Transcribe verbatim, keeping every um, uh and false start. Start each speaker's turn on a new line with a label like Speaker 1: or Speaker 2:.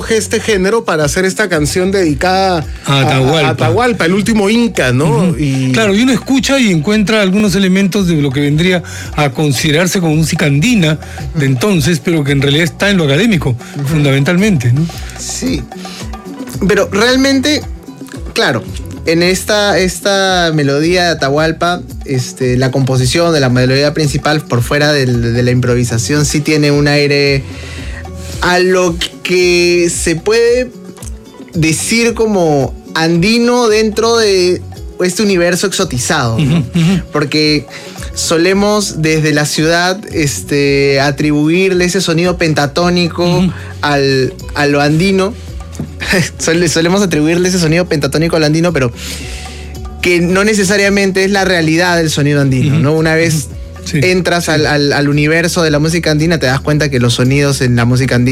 Speaker 1: escoge este género para hacer esta canción dedicada
Speaker 2: a Atahualpa,
Speaker 1: a, a Atahualpa, el último inca, ¿no?
Speaker 2: Uh-huh.
Speaker 1: Y...
Speaker 2: Claro, y uno escucha y encuentra algunos elementos de lo que vendría a considerarse como música andina de entonces, pero que en realidad está en lo académico, uh-huh. fundamentalmente, ¿no?
Speaker 3: Sí, pero realmente, claro, en esta, esta melodía de Atahualpa, este, la composición de la melodía principal por fuera de, de la improvisación sí tiene un aire a lo que se puede decir como andino dentro de este universo exotizado, ¿no? Uh-huh, uh-huh. Porque solemos desde la ciudad este, atribuirle ese sonido pentatónico uh-huh. al, a lo andino. Solemos atribuirle ese sonido pentatónico al andino, pero que no necesariamente es la realidad del sonido andino, uh-huh. ¿no? Una vez sí, entras sí. Al, al, al universo de la música andina, te das cuenta que los sonidos en la música andina